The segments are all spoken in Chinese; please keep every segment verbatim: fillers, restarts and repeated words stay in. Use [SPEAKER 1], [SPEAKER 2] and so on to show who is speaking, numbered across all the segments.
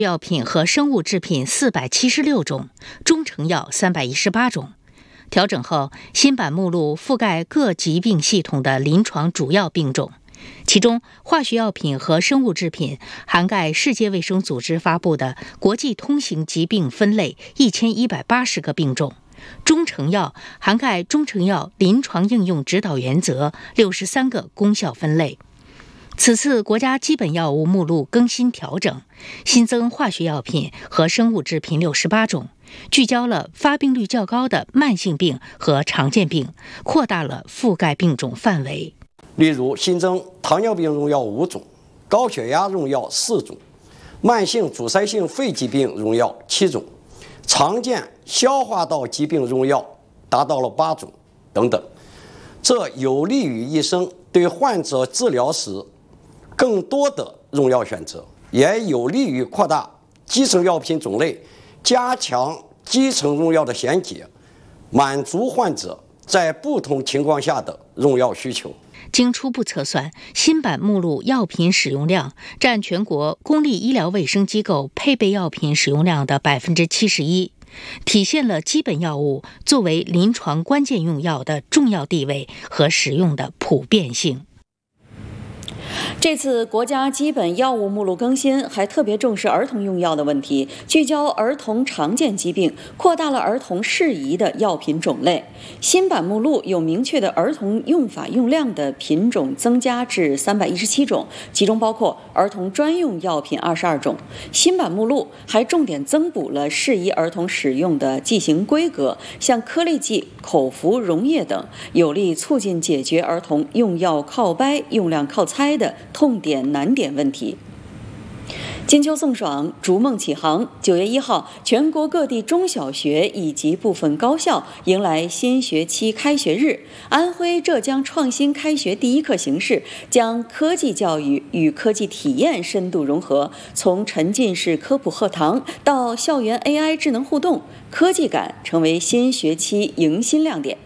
[SPEAKER 1] 药品和生物制品四百七十六种，中成药三百一十八种。调整后，新版目录覆盖各疾病系统的临床主要病种，其中化学药品和生物制品涵盖世界卫生组织发布的国际通行疾病分类一千一百八十个病种，中成药涵盖中成药临床应用指导原则六十三个功效分类。此次国家基本药物目录更新调整，新增化学药品和生物制品六十八种，聚焦了发病率较高的慢性病和常见病，扩大了覆盖病种范围。
[SPEAKER 2] 例如，新增糖尿病用药五种，高血压用药四种，慢性阻塞性肺疾病用药七种，常见消化道疾病用药达到了八种等等。这有利于医生对患者治疗时更多的用药选择，也有利于扩大基层药品种类，加强基层用药的衔接，满足患者在不同情况下的用药需求。
[SPEAKER 1] 经初步测算，新版目录药品使用量占全国公立医疗卫生机构配备药品使用量的百分之七十一，体现了基本药物作为临床关键用药的重要地位和使用的普遍性。
[SPEAKER 3] 这次国家基本药物目录更新还特别重视儿童用药的问题，聚焦儿童常见疾病，扩大了儿童适宜的药品种类。新版目录有明确的儿童用法用量的品种增加至三百一十七种，其中包括儿童专用药品二十二种。新版目录还重点增补了适宜儿童使用的剂型规格，像颗粒剂、口服溶液等，有力促进解决儿童用药靠掰、用量靠猜的痛点难点问题。金秋送爽，逐梦启航。九月一号，全国各地中小学以及部分高校迎来新学期开学日。安徽、浙江创新开学第一课形式将科技教育与科技体验深度融合，从沉浸式科普课堂到校园 A I 智能互动，科技感成为新学期迎新亮点。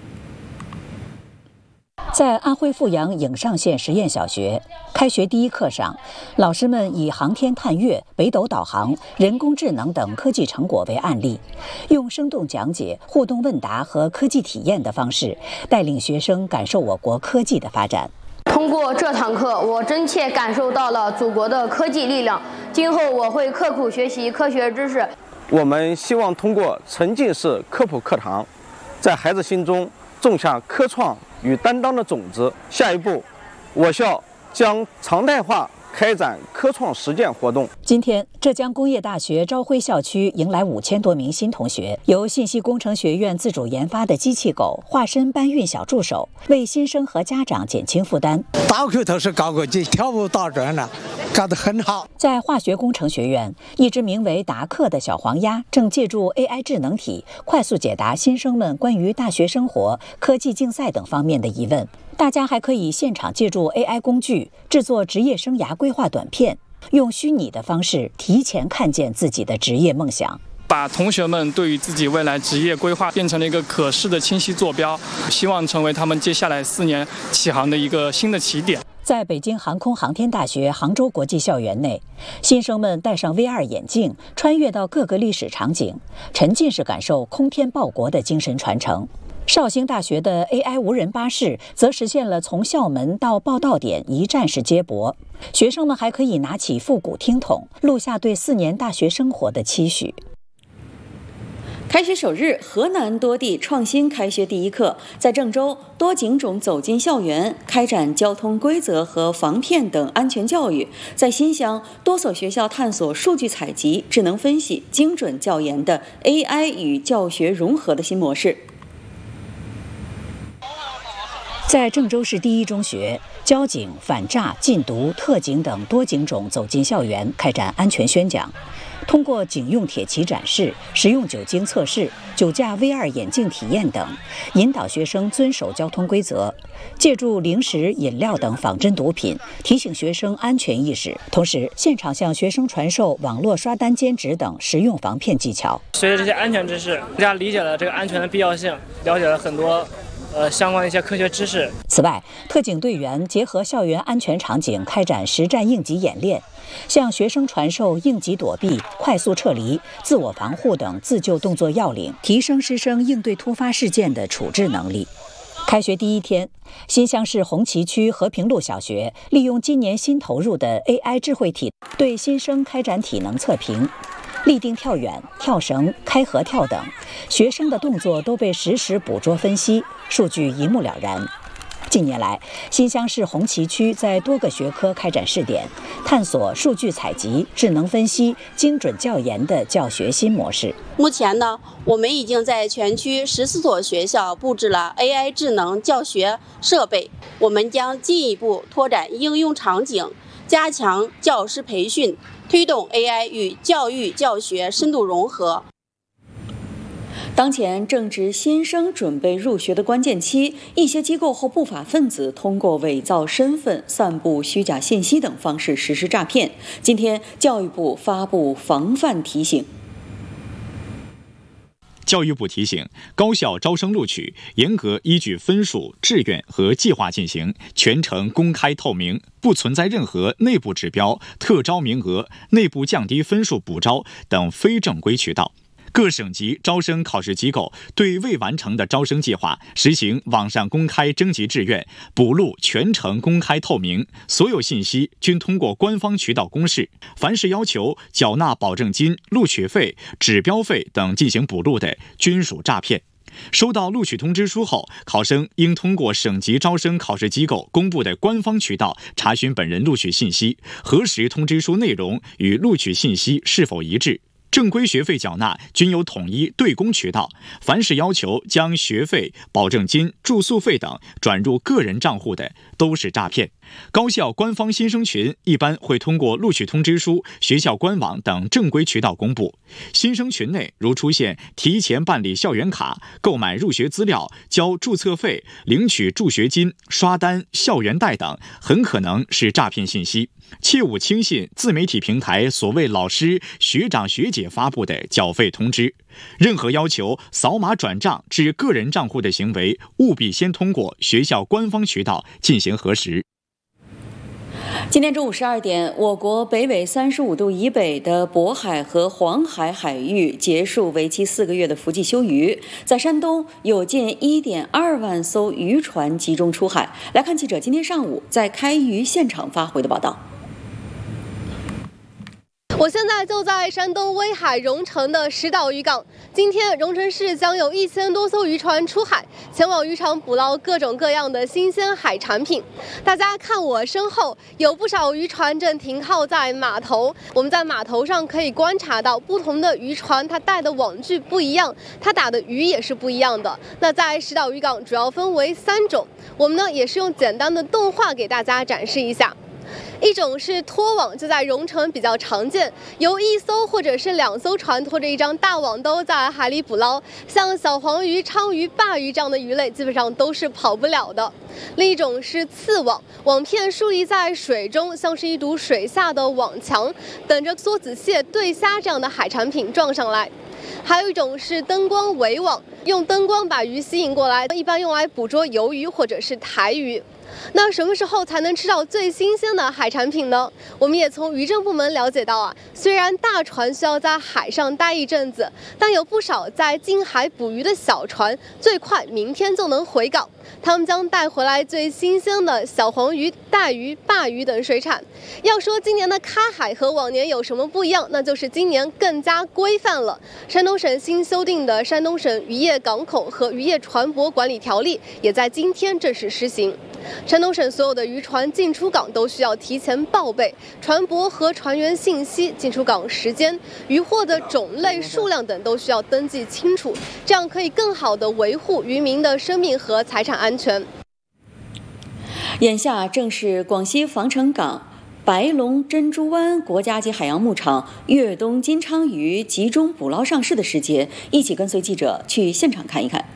[SPEAKER 4] 在安徽阜阳颍上县实验小学，开学第一课上，老师们以航天探月、北斗导航、人工智能等科技成果为案例，用生动讲解、互动问答和科技体验的方式，带领学生感受我国科技的发展。
[SPEAKER 5] 通过这堂课，我真切感受到了祖国的科技力量。今后我会刻苦学习科学知识。
[SPEAKER 6] 我们希望通过沉浸式科普课堂，在孩子心中种下科创与担当的种子。下一步，我校将常态化开展科创实践活动。
[SPEAKER 4] 今天，浙江工业大学朝晖校区迎来五千多名新同学，由信息工程学院自主研发的机器狗化身搬运小助手，为新生和家长减轻负担。
[SPEAKER 7] 打口头是高个级，跳舞打转了，搞得很好。
[SPEAKER 4] 在化学工程学院，一只名为达克的小黄鸭正借助 A I 智能体，快速解答新生们关于大学生活、科技竞赛等方面的疑问。大家还可以现场借助 A I 工具制作职业生涯规划短片，用虚拟的方式提前看见自己的职业梦想，
[SPEAKER 8] 把同学们对于自己未来职业规划变成了一个可视的清晰坐标，希望成为他们接下来四年起航的一个新的起点。
[SPEAKER 4] 在北京航空航天大学杭州国际校园内，新生们戴上 V R 眼镜，穿越到各个历史场景，沉浸式感受空天报国的精神传承。绍兴大学的 A I 无人巴士则实现了从校门到报到点一站式接驳，学生们还可以拿起复古听筒，录下对四年大学生活的期许。
[SPEAKER 3] 开学首日，河南多地创新开学第一课。在郑州，多警种走进校园，开展交通规则和防骗等安全教育。在新乡，多所学校探索数据采集、智能分析、精准教研的 A I 与教学融合的新模式。
[SPEAKER 4] 在郑州市第一中学，交警、反诈、禁毒、特警等多警种走进校园，开展安全宣讲。通过警用铁骑展示、实用酒精测试、酒驾 V R 眼镜体验等，引导学生遵守交通规则。借助零食、饮料等仿真毒品，提醒学生安全意识。同时，现场向学生传授网络刷单兼职等实用防骗技巧。
[SPEAKER 9] 随着这些安全知识，大家理解了这个安全的必要性，了解了很多呃相关的一些科学知识。
[SPEAKER 4] 此外，特警队员结合校园安全场景开展实战应急演练，向学生传授应急躲避、快速撤离、自我防护等自救动作要领，提升师生应对突发事件的处置能力。开学第一天，新乡市红旗区和平路小学利用今年新投入的 A I 智慧体，对新生开展体能测评。立定跳远、跳绳、开合跳等，学生的动作都被实时捕捉分析，数据一目了然。近年来，新乡市红旗区在多个学科开展试点，探索数据采集、智能分析、精准教研的教学新模式。
[SPEAKER 10] 目前呢，我们已经在全区十四所学校布置了 A I 智能教学设备，我们将进一步拓展应用场景，加强教师培训，推动 A I 与教育教学深度融合。
[SPEAKER 3] 当前正值新生准备入学的关键期，一些机构或不法分子通过伪造身份、散布虚假信息等方式实施诈骗。今天，教育部发布防范提醒。
[SPEAKER 11] 教育部提醒，高校招生录取严格依据分数、志愿和计划进行，全程公开透明，不存在任何内部指标、特招名额、内部降低分数补招等非正规渠道。各省级招生考试机构对未完成的招生计划实行网上公开征集志愿，补录全程公开透明，所有信息均通过官方渠道公示。凡是要求缴纳保证金、录取费、指标费等进行补录的，均属诈骗。收到录取通知书后，考生应通过省级招生考试机构公布的官方渠道查询本人录取信息，核实通知书内容与录取信息是否一致。正规学费缴纳均有统一对公渠道，凡是要求将学费、保证金、住宿费等转入个人账户的，都是诈骗。高校官方新生群一般会通过录取通知书、学校官网等正规渠道公布。新生群内如出现提前办理校园卡、购买入学资料、交注册费、领取助学金、刷单、校园贷等，很可能是诈骗信息。切勿轻信自媒体平台所谓老师、学长学姐发布的缴费通知。任何要求扫码转账至个人账户的行为，务必先通过学校官方渠道进行核实。
[SPEAKER 3] 今天中午十二点，我国北纬三十五度以北的渤海和黄海海域结束为期四个月的伏季休渔。在山东，有近一点二万艘渔船集中出海。来看记者今天上午在开渔现场发回的报道。
[SPEAKER 12] 我现在就在山东威海荣成的石岛渔港。今天，荣成市将有一千多艘渔船出海，前往渔场捕捞各种各样的新鲜海产品。大家看我身后，有不少渔船正停靠在码头。我们在码头上可以观察到，不同的渔船它带的网具不一样，它打的鱼也是不一样的。那在石岛渔港主要分为三种，我们呢也是用简单的动画给大家展示一下。一种是拖网，就在荣成比较常见，由一艘或者是两艘船拖着一张大网兜在海里捕捞，像小黄鱼、鲳鱼、鲅鱼这样的鱼类基本上都是跑不了的。另一种是刺网，网片竖立在水中，像是一堵水下的网墙，等着梭子蟹、对虾这样的海产品撞上来。还有一种是灯光围网，用灯光把鱼吸引过来，一般用来捕捉鱿鱼或者是台鱼。那什么时候才能吃到最新鲜的海产品呢？我们也从渔政部门了解到啊，虽然大船需要在海上待一阵子，但有不少在近海捕鱼的小船，最快明天就能回港。他们将带回来最新鲜的小黄鱼、带鱼、鲅鱼等水产。要说今年的开海和往年有什么不一样，那就是今年更加规范了。山东省新修订的《山东省渔业港口和渔业船舶管理条例》也在今天正式施行。山东省所有的渔船进出港都需要提前报备船舶和船员信息、进出港时间、渔获的种类、数量等都需要登记清楚，这样可以更好地维护渔民的生命和财产安全。
[SPEAKER 3] 眼下正是广西防城港白龙珍珠湾国家级海洋牧场越冬金鲳鱼集中捕捞上市的时节，一起跟随记者去现场看一看。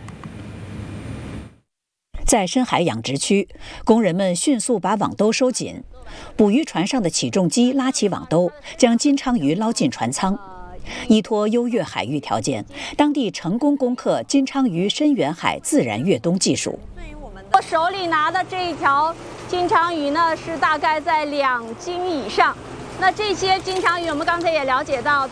[SPEAKER 4] 在深海养殖区，工人们迅速把网兜收紧，捕鱼船上的起重机拉起网兜，将金鲳鱼捞进船舱。 依托优越海域条件，当地成功攻克金昌鱼深远海自然越冬技术。
[SPEAKER 13] 我手里拿的这一条金枪鱼呢，是大概在两斤以上。那这些金枪鱼，我们刚才也了解到，